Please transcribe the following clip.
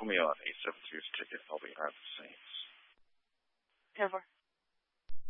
put me on 873's ticket. I'll be at the Saints. Over.